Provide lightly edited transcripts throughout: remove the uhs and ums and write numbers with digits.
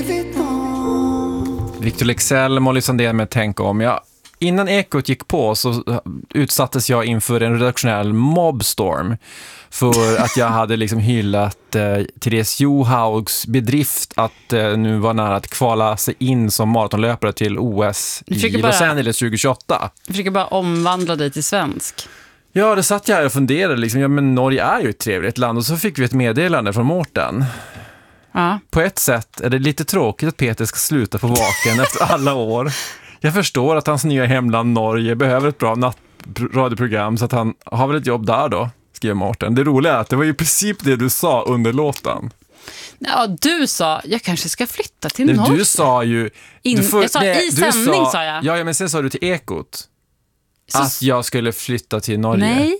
Victor Leksell, Molly Sandén med Tänk om. Innan Ekot gick på så utsattes jag inför en redaktionell mobbstorm för att jag hade liksom hyllat Therese Johaugs bedrift att nu var nära att kvala sig in som maratonlöpare till OS i Los Angeles 2028. Jag försöker bara omvandla dig till svensk. Ja, det satt jag här och funderade liksom, men Norge är ju ett trevligt land, och så fick vi ett meddelande från Mårten. Ja. På ett sätt är det lite tråkigt att Peter ska sluta på Vaken efter alla år. Jag förstår att hans nya hemland Norge behöver ett bra radioprogram, så att han har väl ett jobb där då, skriver Mårten. Det roliga är att det var ju precis det du sa under låten. Ja, du sa, jag kanske ska flytta till Norge. Du sa ju... Jag sa i sändning, sa jag. Ja, men sen sa du till Ekot att jag skulle flytta till Norge. Nej.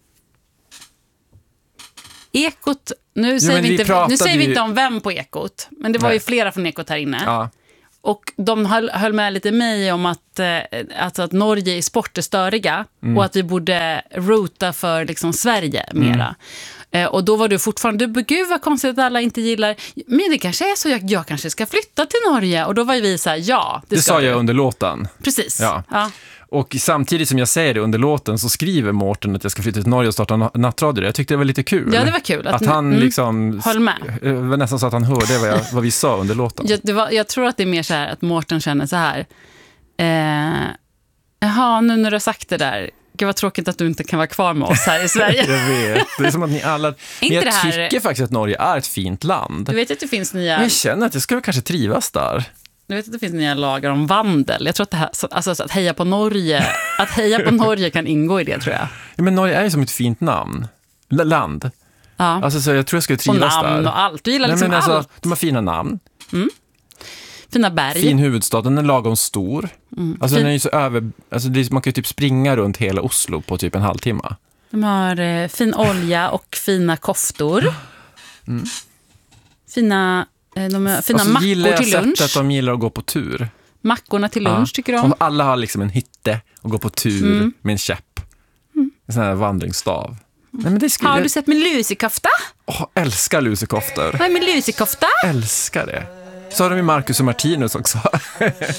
Ekot, nu säger vi inte om vem på Ekot, men det var ju flera från Ekot här inne. Ja. Och de höll med lite mig om att Norge i sport är störiga och att vi borde rota för liksom Sverige mera. Och då var du fortfarande, gud vad konstigt att alla inte gillar, men det kanske är så, jag kanske ska flytta till Norge. Och då var vi så här, ja, det sa jag under låten. Precis. Ja. Och samtidigt som jag säger det under låten så skriver Mårten att jag ska flytta till Norge och starta nattradio. Jag tyckte det var lite kul. Ja, det var kul. Att han liksom höll med. Det var nästan så att han hörde vad vi sa under låten. Jag tror att det är mer så här att Mårten känner så här. Jaha, nu när du har sagt det där, gud vad tråkigt att du inte kan vara kvar med oss här i Sverige. Jag vet. Det är som att ni alla... Men jag tycker faktiskt att Norge är ett fint land. Du vet att det finns nya... Jag känner att jag skulle kanske trivas där. Du vet att det finns nya lagar om vandel. Jag tror att det här, alltså att heja på Norge kan ingå i det, tror jag. Ja, men Norge är ju som ett fint namn. Land. Ja. Alltså, så jag tror jag skulle trivas där. Och namn och allt. Du gillar liksom allt. De har fina namn. Fina berg. Fin huvudstad, den är lagom stor. Alltså den är ju så man kan ju typ springa runt hela Oslo på typ en halvtimme. De har fin olja och fina koftor. Fina mackor till lunch. Att de gillar att gå på tur. Mackorna till lunch tycker de. Och alla har liksom en hytte och går på tur med en käpp. En sån här vandringsstav. Nej, men det har du sett min lusekofta? Älskar lusekoftor. Vad är min lusekofta? Älskar det. Så har de ju Marcus och Martinus också.